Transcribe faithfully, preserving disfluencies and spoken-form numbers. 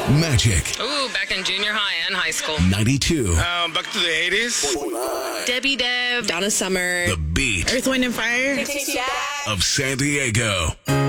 Magic Ooh, back in junior high and high school. ninety-two. Um, back to the eighties. Debbie Deb, Donna Summer, The Beat Earth, Wind, and Fire. of San Diego.